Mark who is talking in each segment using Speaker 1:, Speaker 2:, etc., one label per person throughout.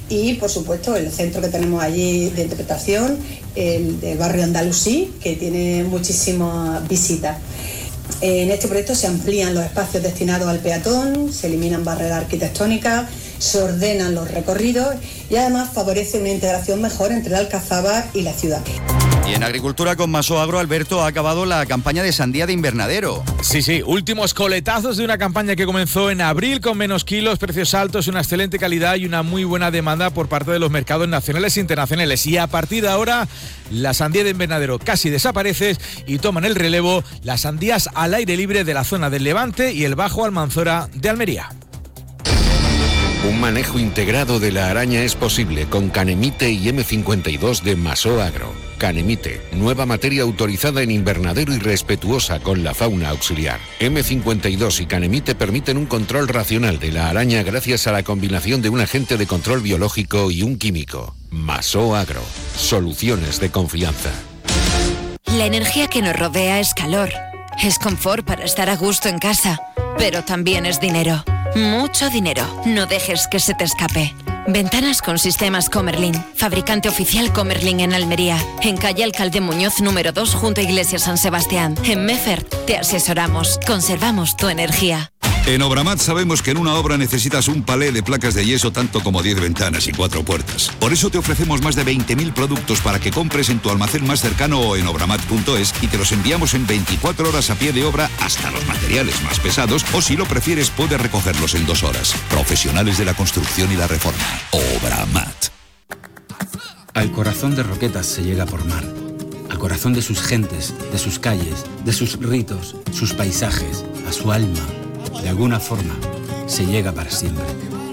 Speaker 1: y por supuesto el centro que tenemos allí de interpretación, el de Barrio Andalusí, que tiene muchísimas visitas. En este proyecto se amplían los espacios destinados al peatón, se eliminan barreras arquitectónicas, se ordenan los recorridos y además favorece una integración mejor entre la Alcazaba y la ciudad.
Speaker 2: Y en agricultura con Masó Agro, Alberto, ha acabado la campaña de sandía de invernadero.
Speaker 3: Sí, últimos coletazos de una campaña que comenzó en abril con menos kilos, precios altos, una excelente calidad y una muy buena demanda por parte de los mercados nacionales e internacionales. Y a partir de ahora, la sandía de invernadero casi desaparece y toman el relevo las sandías al aire libre de la zona del Levante y el Bajo Almanzora de Almería.
Speaker 4: Un manejo integrado de la araña es posible con Canemite y M52 de Masó Agro. Canemite, nueva materia autorizada en invernadero y respetuosa con la fauna auxiliar. M52 y Canemite permiten un control racional de la araña gracias a la combinación de un agente de control biológico y un químico. Masó Agro, soluciones de confianza.
Speaker 5: La energía que nos rodea es calor, es confort para estar a gusto en casa, pero también es dinero. Mucho dinero. No dejes que se te escape. Ventanas con sistemas Comerlin. Fabricante oficial Comerlin en Almería. En calle Alcalde Muñoz número 2 junto a Iglesia San Sebastián. En Meffert te asesoramos. Conservamos tu energía.
Speaker 6: En Obramat sabemos que en una obra necesitas un palé de placas de yeso tanto como 10 ventanas y 4 puertas. Por eso te ofrecemos más de 20.000 productos para que compres en tu almacén más cercano o en obramat.es y te los enviamos en 24 horas a pie de obra hasta los materiales más pesados o si lo prefieres puedes recogerlos en 2 horas. Profesionales de la construcción y la reforma. Obramat.
Speaker 7: Al corazón de Roquetas se llega por mar. Al corazón de sus gentes, de sus calles, de sus ritos, sus paisajes, a su alma. De alguna forma, se llega para siempre.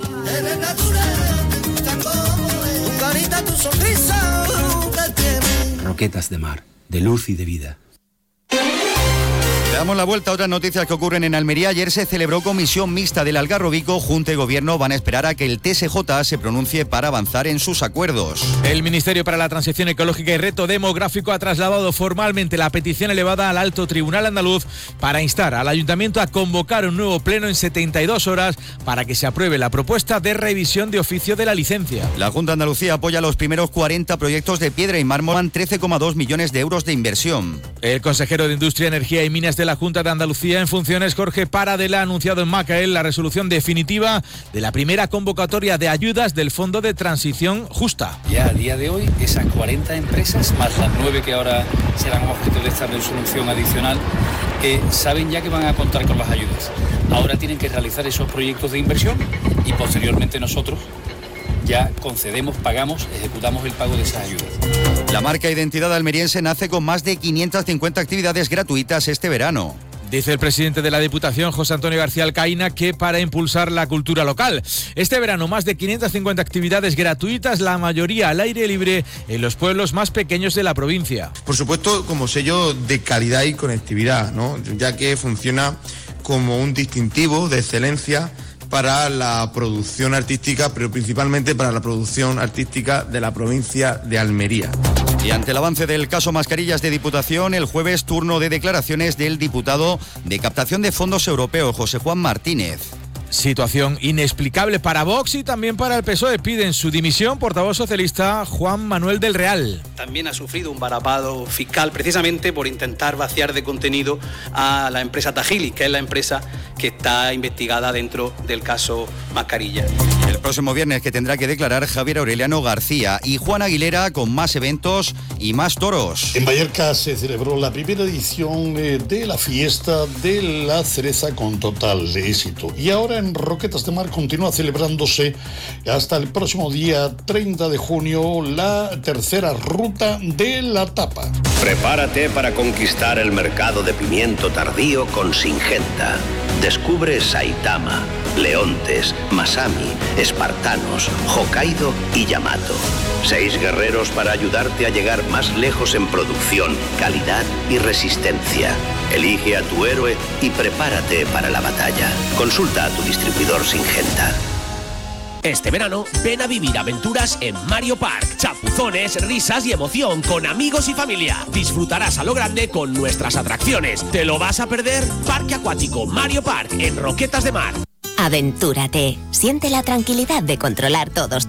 Speaker 7: Roquetas de mar, de luz y de vida.
Speaker 2: Le damos la vuelta a otras noticias que ocurren en Almería. Ayer se celebró comisión mixta del Algarrobico. Junta y Gobierno van a esperar a que el TSJ se pronuncie para avanzar en sus acuerdos.
Speaker 3: El Ministerio para la Transición Ecológica y Reto Demográfico ha trasladado formalmente la petición elevada al Alto Tribunal Andaluz para instar al Ayuntamiento a convocar un nuevo pleno en 72 horas para que se apruebe la propuesta de revisión de oficio de la licencia.
Speaker 2: La Junta de Andalucía apoya los primeros 40 proyectos de piedra y mármol, 13,2 millones de euros de inversión.
Speaker 3: El consejero de Industria, Energía y Minas de la Junta de Andalucía en funciones, Jorge Paradela, ha anunciado en Macael la resolución definitiva de la primera convocatoria de ayudas del Fondo de Transición Justa.
Speaker 8: Ya a día de hoy, esas 40 empresas, más las 9 que ahora serán objeto de esta resolución adicional, saben ya que van a contar con las ayudas. Ahora tienen que realizar esos proyectos de inversión y posteriormente nosotros ya concedemos, pagamos, ejecutamos el pago de esas ayudas.
Speaker 2: La marca Identidad Almeriense nace con más de 550 actividades gratuitas este verano.
Speaker 3: Dice el presidente de la Diputación, José Antonio García Alcaína, que para impulsar la cultura local. Este verano, más de 550 actividades gratuitas, la mayoría al aire libre en los pueblos más pequeños de la provincia.
Speaker 9: Por supuesto, como sello de calidad y conectividad, ¿no? Ya que funciona como un distintivo de excelencia para la producción artística, pero principalmente para la producción artística de la provincia de Almería.
Speaker 2: Y ante el avance del caso Mascarillas de Diputación, el jueves turno de declaraciones del diputado de Captación de Fondos Europeos, José Juan Martínez.
Speaker 3: Situación inexplicable para Vox y también para el PSOE. Piden su dimisión portavoz socialista Juan Manuel del Real.
Speaker 10: También ha sufrido un varapalo fiscal precisamente por intentar vaciar de contenido a la empresa Tagilis, que es la empresa que está investigada dentro del caso Mascarilla.
Speaker 2: El próximo viernes que tendrá que declarar Javier Aureliano García y Juan Aguilera con más eventos y más toros.
Speaker 11: En Mallorca se celebró la primera edición de la fiesta de la cereza con total éxito. Y ahora en Roquetas de Mar continúa celebrándose hasta el próximo día 30 de junio la tercera ruta de la tapa.
Speaker 12: Prepárate para conquistar el mercado de pimiento tardío con Singenta. Descubre Saitama, Leontes, Masami, Espartanos, Hokkaido y Yamato. 6 guerreros para ayudarte a llegar más lejos en producción, calidad y resistencia. Elige a tu héroe y prepárate para la batalla. Consulta a tu distribuidor Singenta.
Speaker 13: Este verano, ven a vivir aventuras en Mario Park. Chapuzones, risas y emoción con amigos y familia. Disfrutarás a lo grande con nuestras atracciones. ¿Te lo vas a perder? Parque Acuático Mario Park en Roquetas de Mar.
Speaker 14: Aventúrate. Siente la tranquilidad de controlar todos